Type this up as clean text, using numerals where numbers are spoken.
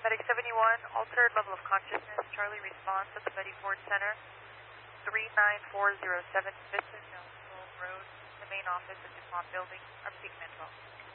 Medic 71, altered level of consciousness, Charlie response at the Betty Ford Center, 39407 Vista Jonesville Road, the main office of DuPont Building, Arctic Metro.